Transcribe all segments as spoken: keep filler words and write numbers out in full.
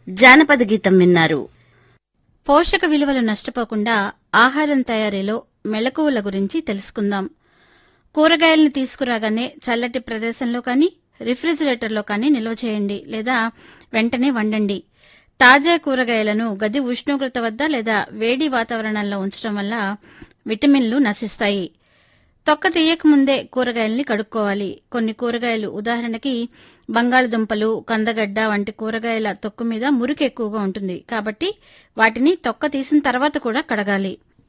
జానపద గీతం విన్నారు. పోషక విలువలు నష్టపోకుండా ఆహారం తయారీలో మెళకువల గురించి తెలుసుకుందాం. కూరగాయలను తీసుకురాగానే చల్లటి ప్రదేశంలో కానీ రిఫ్రిజిరేటర్లో కానీ నిల్వ చేయండి లేదా వెంటనే వండండి. తాజా కూరగాయలను గది ఉష్ణోగ్రత వద్ద లేదా వేడి వాతావరణంలో ఉంచడం వల్ల విటమిన్లు నశిస్తాయి. తొక్క తీయకముందే కూరగాయల్ని కడుక్కోవాలి. కొన్ని కూరగాయలు ఉదాహరణకి బంగాళదుంపలు, కందగడ్డ వంటి కూరగాయల తొక్కు మీద మురికి ఎక్కువగా ఉంటుంది. కాబట్టి వాటిని తొక్క తీసిన తర్వాత కూడా కడగాలి.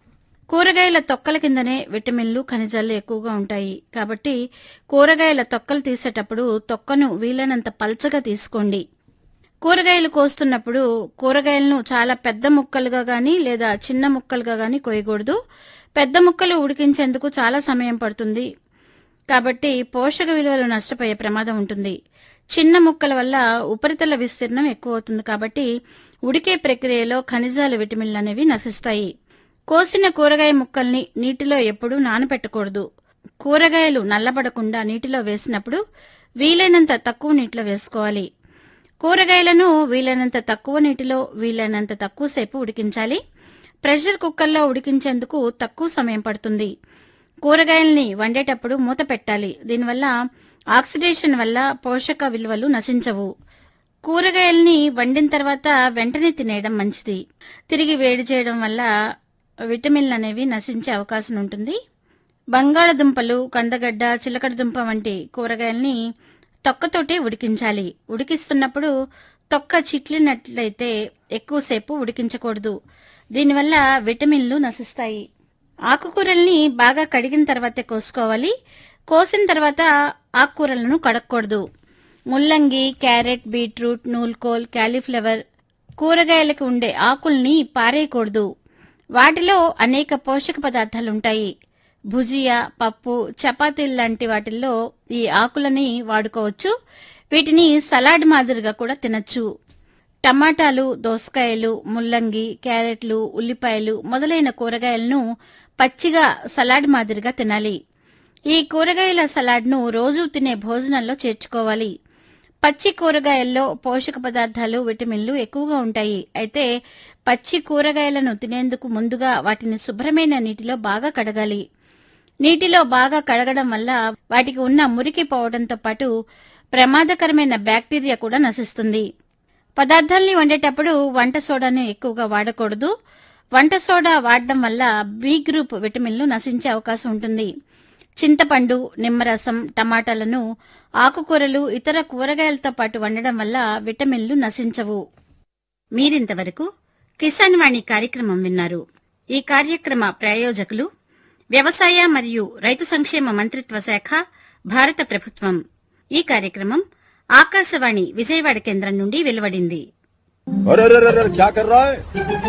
కూరగాయల తొక్కల కిందనే విటమిన్లు, ఖనిజాలు ఎక్కువగా ఉంటాయి. కాబట్టి కూరగాయల తొక్కలు తీసేటప్పుడు తొక్కను వీలైనంత పల్చగా తీసుకోండి. కూరగాయలు కోస్తున్నప్పుడు కూరగాయలను చాలా పెద్ద ముక్కలుగా గాని లేదా చిన్న ముక్కలుగా గాని కోయకూడదు. పెద్ద ముక్కలు ఉడికించేందుకు చాలా సమయం పడుతుంది. కాబట్టి పోషక విలువలు నష్టపోయే ప్రమాదం ఉంటుంది. చిన్న ముక్కల వల్ల ఉపరితల విస్తీర్ణం ఎక్కువ అవుతుంది. కాబట్టి ఉడికే ప్రక్రియలో ఖనిజాలు, విటమిన్లు అనేవి నశిస్తాయి. కోసిన కూరగాయ ముక్కల్ని నీటిలో ఎప్పుడూ నానబెట్టకూడదు. కూరగాయలు నల్లబడకుండా నీటిలో వేసినప్పుడు వీలైనంత తక్కువ నీటిలో వేసుకోవాలి. కూరగాయలను వీలైనంత తక్కువ నీటిలో వీలైనంత తక్కువసేపు ఉడికించాలి. ప్రెషర్ కుక్కర్లో ఉడికించేందుకు తక్కువ సమయం పడుతుంది. కూరగాయల్ని వండేటప్పుడు మూత పెట్టాలి. దీనివల్ల ఆక్సిడేషన్ వల్ల పోషక విలువలు నశించవు. కూరగాయల్ని వండిన తర్వాత వెంటనే తినేయడం మంచిది. తిరిగి వేడి చేయడం వల్ల విటమిన్లు అనేవి నశించే అవకాశం ఉంటుంది. బంగాళదుంపలు, కందగడ్డ, చిలకడదుంప వంటి కూరగాయల్ని తొక్కతోటే ఉడికించాలి. ఉడికిస్తున్నప్పుడు తొక్క చిట్లినట్లయితే ఎక్కువసేపు ఉడికించకూడదు. దీనివల్ల విటమిన్లు నశిస్తాయి. ఆకుకూరల్ని బాగా కడిగిన తర్వాతే కోసుకోవాలి. కోసిన తర్వాత ఆకుకూరలను కడగకూడదు. ముల్లంగి, క్యారెట్, బీట్రూట్, నూల్కోల్, క్యాలీఫ్లవర్ కూరగాయలకు ఉండే ఆకుల్ని పారేయకూడదు. వాటిలో అనేక పోషక పదార్థాలుంటాయి. భుజియా, పప్పు, చపాతీలు లాంటి వాటిల్లో ఈ ఆకులని వాడుకోవచ్చు. వీటిని సలాడ్ మాదిరిగా కూడా తినచ్చు. టమాటాలు, దోసకాయలు, ముల్లంగి, క్యారెట్లు, ఉల్లిపాయలు మొదలైన కూరగాయలను పచ్చిగా సలాడ్ మాదిరిగా తినాలి. ఈ కూరగాయల సలాడ్ను రోజూ తినే భోజనంలో చేర్చుకోవాలి. పచ్చి కూరగాయల్లో పోషక పదార్థాలు, విటమిన్లు ఎక్కువగా ఉంటాయి. అయితే పచ్చి కూరగాయలను తినేందుకు ముందుగా వాటిని శుభ్రమైన నీటిలో బాగా కడగాలి. నీటిలో బాగా కడగడం వల్ల వాటికి ఉన్న మురికి పోవడంతో పాటు ప్రమాదకరమైన బ్యాక్టీరియా కూడా నశిస్తుంది. పదార్థాల్ని వండేటప్పుడు వంట సోడాను ఎక్కువగా వాడకూడదు. వంట సోడా వాడడం వల్ల బి గ్రూప్ విటమిన్లు నశించే అవకాశం ఉంటుంది. చింతపండు, నిమ్మరసం, టమాటాలను ఆకుకూరలు, ఇతర కూరగాయలతో పాటు వండడం వల్ల విటమిన్లు నశించవు. మీరింతవరకు కిసాన్ వాణి కార్యక్రమం విన్నారు. ఈ కార్యక్రమ ప్రాయోజకులు వ్యవసాయ మరియు రైతు సంక్షేమ మంత్రిత్వ శాఖ, భారత ప్రభుత్వం. ఈ కార్యక్రమం ఆకాశవాణి విజయవాడ కేంద్రం నుండి వెలువడింది. अरे अरे अरे क्या कर रहा है?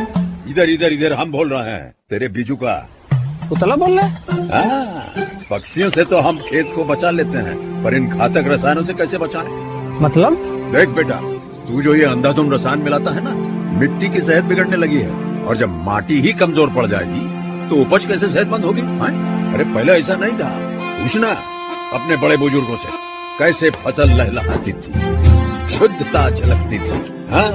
इधर इधर इधर हम बोल रहे हैं तेरे बीजू का। उतला बोल रहा है? पक्षियों से तो हम खेत को बचा लेते हैं, पर इन घातक रसायनों से कैसे बचाएं? मतलब? देख बेटा, तू जो ये अंधाधुंध रसायन मिलाता है ना, मिट्टी की सेहत बिगड़ने लगी है। और जब माटी ही कमजोर पड़ जाएगी तो उपज कैसे सेहतमंद होगी? हाँ? अरे पहले ऐसा नहीं था। पूछना अपने बड़े बुजुर्गों से, कैसे फसल लहलहाती थी, शुद्धता झलकती थी। हाँ,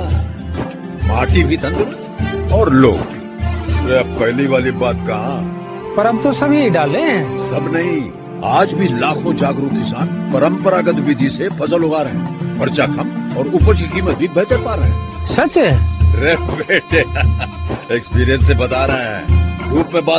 माटी भी तंदुरुस्त और लोग भी। अरे पहली वाली बात कहाँ, पर अब तो सभी डाले हैं। सब नहीं, आज भी लाखों जागरूक किसान परंपरागत विधि से फसल उगा रहे हैं। खर्चा कम और उपज की कीमत भी बेहतर पा रहे हैं। सच है? रे बेटे एक्सपीरियंस से बता रहे हैं। धूप में बाल